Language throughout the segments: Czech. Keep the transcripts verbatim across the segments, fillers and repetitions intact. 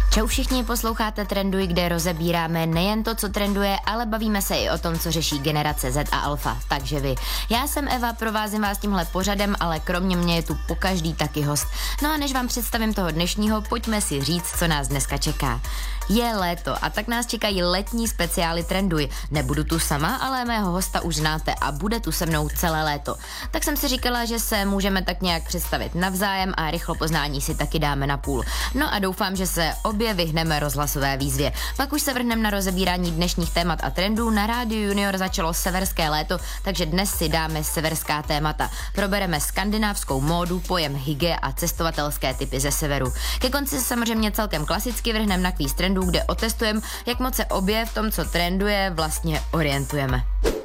Čau všichni, posloucháte Trenduj, kde rozebíráme nejen to, co trenduje, ale bavíme se i o tom, co řeší generace Z a Alfa, takže vy. Já jsem Eva, provázím vás tímhle pořadem, ale kromě mě je tu pokaždý taky host. No a než vám představím toho dnešního, pojďme si říct, co nás dneska čeká. Je léto a tak nás čekají letní speciály Trenduj. Nebudu tu sama, ale mého hosta už znáte a bude tu se mnou celé léto. Tak jsem si říkala, že se můžeme tak nějak představit navzájem a rychlo poznání si taky dáme na půl. No a doufám, že se obě vyhneme rozhlasové výzvě. Pak už se vrhneme na rozebírání dnešních témat a trendů. Na Rádiu Junior začalo severské léto, takže dnes si dáme severská témata. Probereme skandinávskou módu, pojem hygge a cestovatelské typy ze severu. Ke konci se samozřejmě celkem klasicky vrhneme na kvíz trendů, kde otestujeme, jak moc se obě v tom, co trenduje, vlastně orientujeme.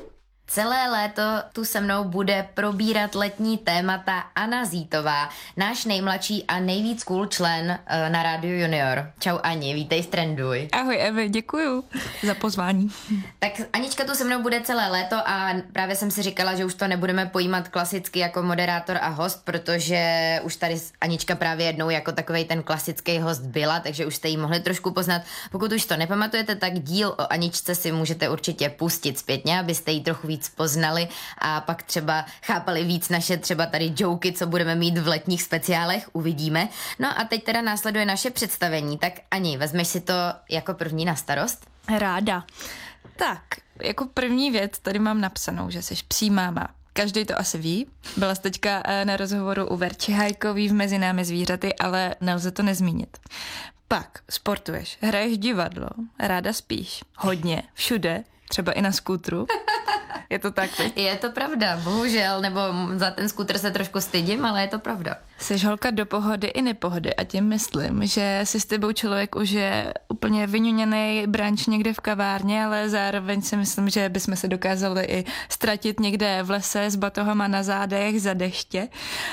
Celé léto tu se mnou bude probírat letní témata Anna Zítová, náš nejmladší a nejvíc cool člen uh, na Rádiu Junior. Čau Ani, vítej v Trenduj. Ahoj Evi, děkuju za pozvání. Tak Anička tu se mnou bude celé léto a právě jsem si říkala, že už to nebudeme pojímat klasicky jako moderátor a host, protože už tady Anička právě jednou jako takovej ten klasický host byla, takže už jste ji mohli trošku poznat. Pokud už to nepamatujete, tak díl o Aničce si můžete určitě pustit zpětně, abyste ji trochu víc poznali a pak třeba chápali víc naše třeba tady joky, co budeme mít v letních speciálech, uvidíme. No a teď teda následuje naše představení, tak Ani, vezmeš si to jako první na starost? Ráda. Tak, jako první věc tady mám napsanou, že jsi psí máma. Každý to asi ví. Byla jsi teďka na rozhovoru u Verči Hajkový v Mezi námi zvířaty, ale nelze to nezmínit. Pak sportuješ, hraješ divadlo, ráda spíš, hodně, všude, třeba i na skútru. Je to tak? Teď? Je to pravda, bohužel, nebo za ten skútr se trošku stydím, ale je to pravda. Jsi holka do pohody i nepohody a tím myslím, že si s tebou člověk už je úplně vyňuněný branč někde v kavárně, ale zároveň si myslím, že bychom se dokázali i ztratit někde v lese s batohama na zádech za deště.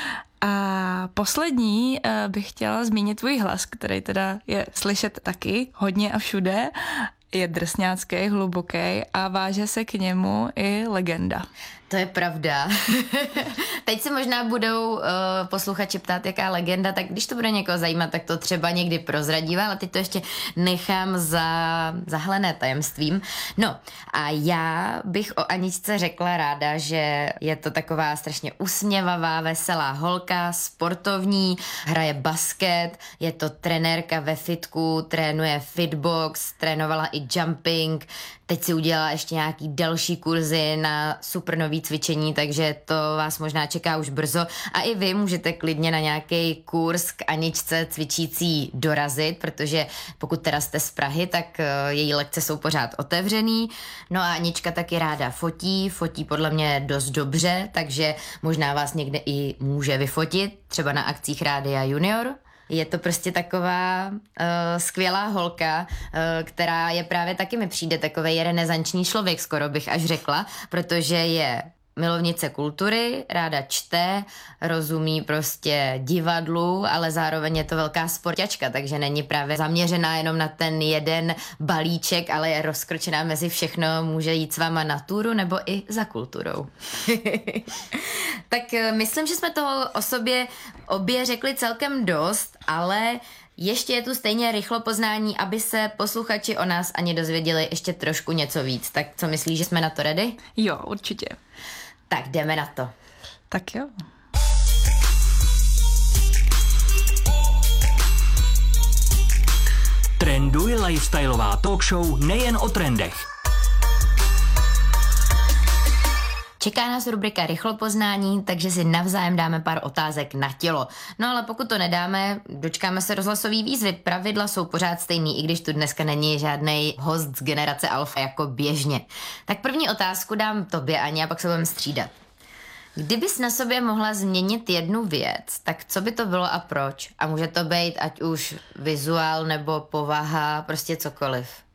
A poslední uh, bych chtěla zmínit tvůj hlas, který teda je slyšet taky hodně a všude. Je drsňácký, hluboký a váže se k němu i legenda. To je pravda. Teď se možná budou uh, posluchači ptát, jaká legenda, tak když to bude někoho zajímat, tak to třeba někdy prozradíme, ale teď to ještě nechám za zahalené tajemstvím. No a já bych o Aničce řekla ráda, že je to taková strašně usměvavá, veselá holka, sportovní, hraje basket, je to trenérka ve fitku, trénuje fitbox, trénovala i jumping, teď si udělala ještě nějaký další kurzy na super nový cvičení, takže to vás možná čeká už brzo. A i vy můžete klidně na nějaký kurz k Aničce cvičící dorazit, protože pokud teda jste z Prahy, tak její lekce jsou pořád otevřený. No a Anička taky ráda fotí, fotí podle mě dost dobře, takže možná vás někde i může vyfotit, třeba na akcích Rádia Junior. Je to prostě taková uh, skvělá holka, uh, která je právě taky mi přijde takovej renesanční člověk, skoro bych až řekla, protože je milovnice kultury, ráda čte, rozumí prostě divadlu, ale zároveň je to velká sportačka, takže není právě zaměřená jenom na ten jeden balíček, ale je rozkročená mezi všechno, může jít s váma na túru nebo i za kulturou. Tak myslím, že jsme toho o sobě obě řekli celkem dost, ale ještě je tu stejně rychlo poznání, aby se posluchači o nás ani dozvěděli ještě trošku něco víc. Tak co myslíš, že jsme na to ready? Jo, určitě. Tak jdeme na to. Tak jo. Trenduj, lifestyleová talk show nejen o trendech. Čeká nás rubrika Rychlo poznání, takže si navzájem dáme pár otázek na tělo. No ale pokud to nedáme, dočkáme se rozhlasový výzvy. Pravidla jsou pořád stejný, i když tu dneska není žádnej host z generace Alfa jako běžně. Tak první otázku dám tobě, Ani, a pak se budeme střídat. Kdybys na sobě mohla změnit jednu věc, tak co by to bylo a proč? A může to být ať už vizuál nebo povaha, prostě cokoliv.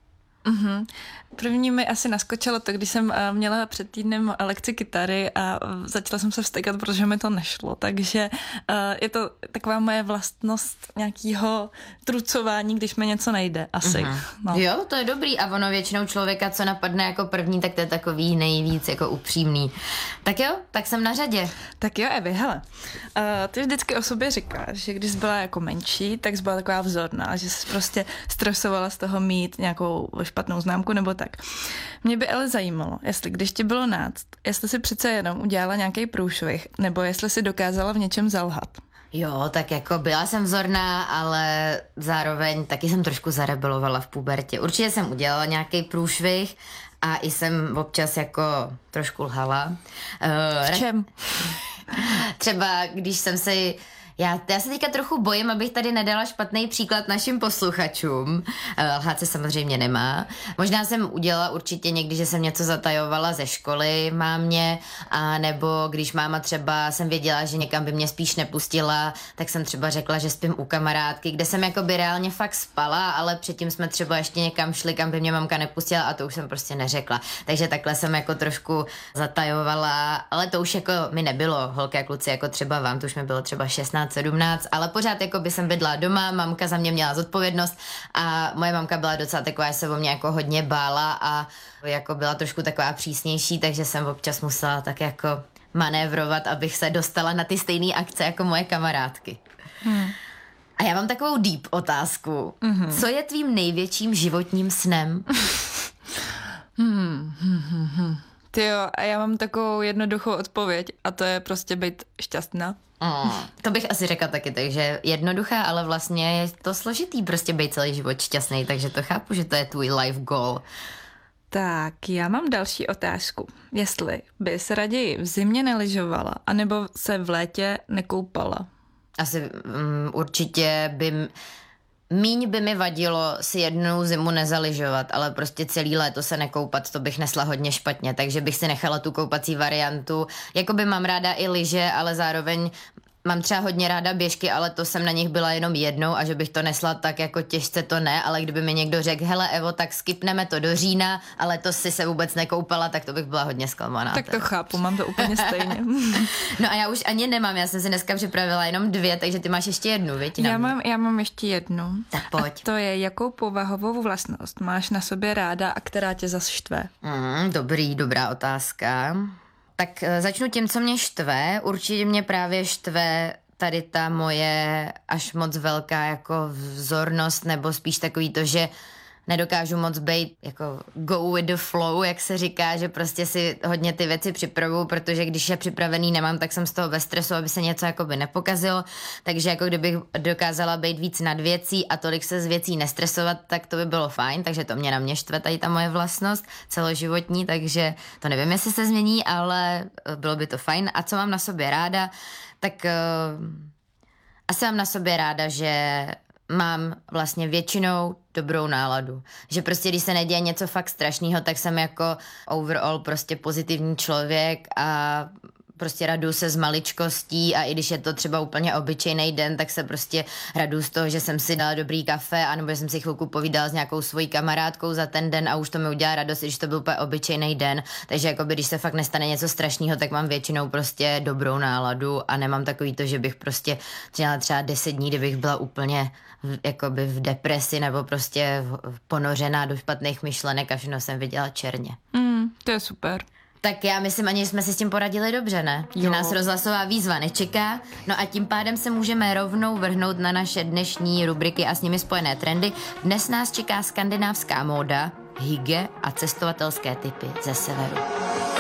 Mm-hmm. První mi asi naskočilo to, když jsem měla před týdnem lekci kytary a začala jsem se vztekat, protože mi to nešlo, takže je to taková moje vlastnost nějakého trucování, když mi něco nejde, asi. Mm-hmm. No. Jo, to je dobrý a ono většinou člověka, co napadne jako první, tak to je takový nejvíc jako upřímný. Tak jo, tak jsem na řadě. Tak jo, Evi, hele, uh, ty vždycky o sobě říkáš, že když jsi byla jako menší, tak jsi byla taková vzorná, že jsi prostě stresovala z toho mít nějakou špatnou známku nebo tak. Mě by ale zajímalo, jestli když ti bylo náct, jestli si přece jenom udělala nějaký průšvih, nebo jestli si dokázala v něčem zalhat. Jo, tak jako byla jsem vzorná, ale zároveň taky jsem trošku zarebelovala v pubertě. Určitě jsem udělala nějaký průšvih a i jsem občas jako trošku lhala. Uh, v čem? Třeba když jsem si... Já, já se teďka trochu bojím, abych tady nedala špatný příklad našim posluchačům. Lhát se samozřejmě nemá. Možná jsem udělala určitě někdy, že jsem něco zatajovala ze školy mámě, a nebo když máma třeba jsem věděla, že někam by mě spíš nepustila, tak jsem třeba řekla, že spím u kamarádky, kde jsem jakoby reálně fakt spala, ale předtím jsme třeba ještě někam šli, kam by mě mamka nepustila a to už jsem prostě neřekla. Takže takhle jsem jako trošku zatajovala, ale to už jako mi nebylo, holky a kluci, jako třeba vám, to už mi bylo třeba šestnáct sedmnáct, ale pořád jako by jsem bydla doma, mamka za mě měla zodpovědnost a moje mamka byla docela taková, že se o mě jako hodně bála a jako byla trošku taková přísnější, takže jsem občas musela tak jako manévrovat, abych se dostala na ty stejné akce jako moje kamarádky. Hmm. A já mám takovou deep otázku. Mm-hmm. Co je tvým největším životním snem? hmm, hmm, hmm, hmm. Tyjo, a já mám takovou jednoduchou odpověď a to je prostě být šťastná. Mm, to bych asi řekla taky, takže jednoduchá, ale vlastně je to složitý prostě být celý život šťastný, takže to chápu, že to je tvůj life goal. Tak, já mám další otázku. Jestli bys raději v zimě nelyžovala, anebo se v létě nekoupala? Asi um, určitě by... Míň by mi vadilo si jednou zimu nezaližovat, ale prostě celý léto se nekoupat, to bych nesla hodně špatně, takže bych si nechala tu koupací variantu. Jakoby mám ráda i lyže, ale zároveň mám třeba hodně ráda běžky, ale to jsem na nich byla jenom jednou a že bych to nesla tak jako těžce, to ne, ale kdyby mi někdo řekl, hele Evo, tak skipneme to do října, ale to si se vůbec nekoupala, tak to bych byla hodně zklamaná. Tak to chápu, mám to úplně stejně. No a já už ani nemám, já jsem si dneska připravila jenom dvě, takže ty máš ještě jednu, viď? Já mám, já mám ještě jednu. Tak pojď. A to je, jakou povahovou vlastnost máš na sobě ráda a která tě zas štve? Mm, dobrý, dobrá otázka. Tak začnu tím, co mě štve. Určitě mě právě štve tady ta moje až moc velká jako vzornost, nebo spíš takový to, že nedokážu moc být jako go with the flow, jak se říká, že prostě si hodně ty věci připravuju, protože když je připravený nemám, tak jsem z toho ve stresu, aby se něco jakoby nepokazilo, takže jako kdybych dokázala být víc nad věcí a tolik se z věcí nestresovat, tak to by bylo fajn, takže to mě na mě štve tady ta moje vlastnost celoživotní, takže to nevím, jestli se změní, ale bylo by to fajn. A co mám na sobě ráda, tak uh, asi mám na sobě ráda, že mám vlastně většinou dobrou náladu. Že prostě, když se neděje něco fakt strašného, tak jsem jako overall prostě pozitivní člověk a prostě raduju se z maličkostí a i když je to třeba úplně obyčejný den, tak se prostě raduju z toho, že jsem si dala dobrý kafe anebo že jsem si chvilku povídala s nějakou svojí kamarádkou za ten den a už to mi udělá radost, když to byl úplně obyčejný den. Takže jakoby, když se fakt nestane něco strašného, tak mám většinou prostě dobrou náladu a nemám takový to, že bych prostě měla třeba deset dní, kdybych byla úplně v, jakoby v depresi nebo prostě ponořená do špatných myšlenek a všechno jsem viděla černě. Mm, to je super. Tak já myslím, ani jsme si s tím poradili dobře, ne? Jo. Že nás rozhlasová výzva nečeká. No a tím pádem se můžeme rovnou vrhnout na naše dnešní rubriky a s nimi spojené trendy. Dnes nás čeká skandinávská móda, hygge a cestovatelské tipy ze severu.